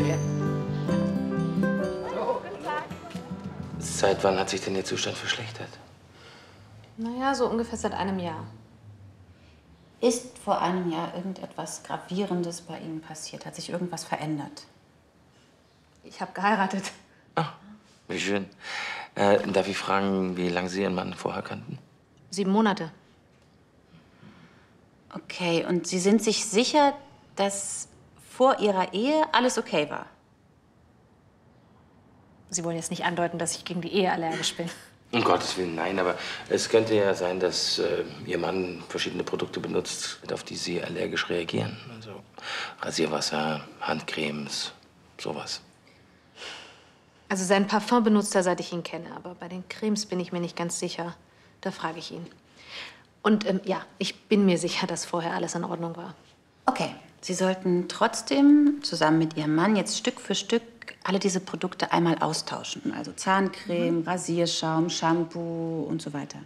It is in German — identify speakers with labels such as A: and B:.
A: her.
B: Seit wann hat sich denn Ihr Zustand verschlechtert?
C: Naja, so ungefähr seit einem Jahr.
D: Ist vor einem Jahr irgendetwas Gravierendes bei Ihnen passiert? Hat sich irgendwas verändert?
C: Ich habe geheiratet.
B: Ach, wie schön. Darf ich fragen, wie lange Sie Ihren Mann vorher kannten?
C: 7 Monate.
D: Okay, und Sie sind sich sicher, dass vor Ihrer Ehe alles okay war?
C: Sie wollen jetzt nicht andeuten, dass ich gegen die Ehe allergisch bin.
B: Um Gottes Willen, nein, aber es könnte ja sein, dass Ihr Mann verschiedene Produkte benutzt, auf die Sie allergisch reagieren. Also Rasierwasser, Handcremes, sowas.
C: Also sein Parfum benutzt er, seit ich ihn kenne. Aber bei den Cremes bin ich mir nicht ganz sicher. Da frage ich ihn. Und ja, ich bin mir sicher, dass vorher alles in Ordnung war.
D: Okay, Sie sollten trotzdem zusammen mit Ihrem Mann jetzt Stück für Stück alle diese Produkte einmal austauschen. Also Zahncreme, Rasierschaum, Shampoo und so weiter.